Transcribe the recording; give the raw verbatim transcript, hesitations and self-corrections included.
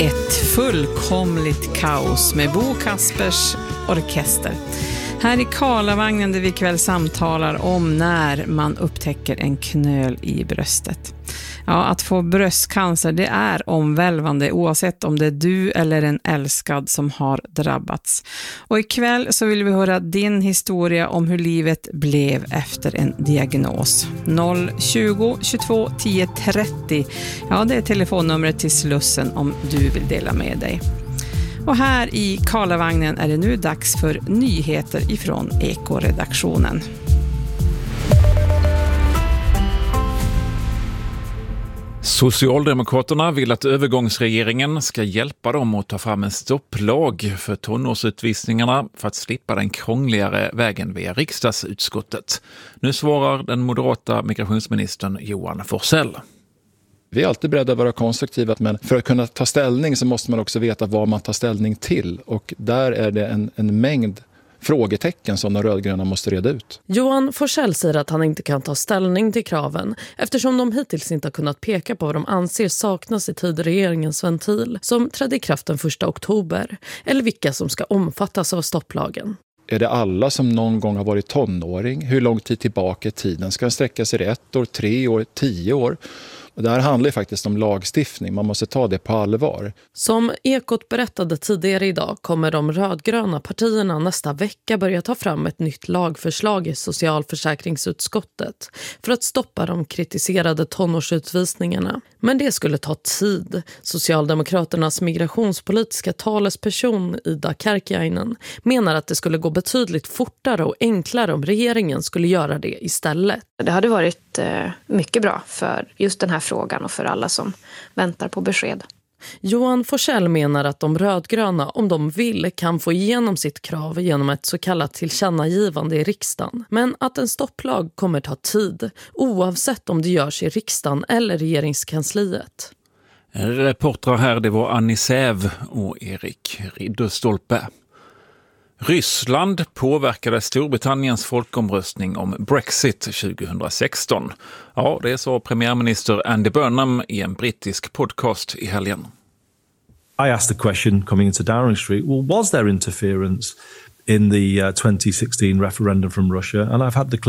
Ett fullkomligt kaos med Bo Kaspers orkester. Här i Karlavagnen där vi ikväll samtalar om när man upptäcker en knöl i bröstet. Ja, att få bröstcancer, det är omvälvande oavsett om det är du eller en älskad som har drabbats. Och ikväll så vill vi höra din historia om hur livet blev efter en diagnos. noll tjugo tjugotvå tio trettio. Ja, det är telefonnumret till Slussen om du vill dela med dig. Och här i Karlavagnen är det nu dags för nyheter ifrån Eko-redaktionen. Socialdemokraterna vill att övergångsregeringen ska hjälpa dem att ta fram en stopplag för tonårsutvisningarna för att slippa den krångligare vägen via riksdagsutskottet. Nu svarar den moderata migrationsministern Johan Forsell. Vi är alltid beredda att vara konstruktiva, men för att kunna ta ställning så måste man också veta vad man tar ställning till. Och där är det en, en mängd frågetecken som de rödgröna måste reda ut. Johan Forsell säger att han inte kan ta ställning till kraven eftersom de hittills inte har kunnat peka på vad de anser saknas i tidregeringens ventil som trädde i kraft den första oktober eller vilka som ska omfattas av stopplagen. Är det alla som någon gång har varit tonåring? Hur lång tid tillbaka i tiden? Ska den sträcka sig ett år, tre år, tio år? Och det här handlar ju faktiskt om lagstiftning. Man måste ta det på allvar. Som Ekot berättade tidigare idag kommer de rödgröna partierna nästa vecka börja ta fram ett nytt lagförslag i socialförsäkringsutskottet för att stoppa de kritiserade tonårsutvisningarna. Men det skulle ta tid. Socialdemokraternas migrationspolitiska talesperson Ida Kärkiainen menar att det skulle gå betydligt fortare och enklare om regeringen skulle göra det istället. Det hade varit eh, mycket bra för just den här frågan och för alla som väntar på besked. Johan Forsell menar att de rödgröna, om de vill, kan få igenom sitt krav genom ett så kallat tillkännagivande i riksdagen. Men att en stopplag kommer ta tid, oavsett om det görs i riksdagen eller regeringskansliet. Reportrar här, det var Annie Säv och Erik Ridderstolpe. Ryssland påverkade Storbritanniens folkomröstning om Brexit tjugohundrasexton. Ja, det sa premiärminister Andy Burnham i en brittisk podcast i helgen. I asked the question coming into Downing Street, well, was there interference in the uh, twenty sixteen referendum from Russia? And I've had the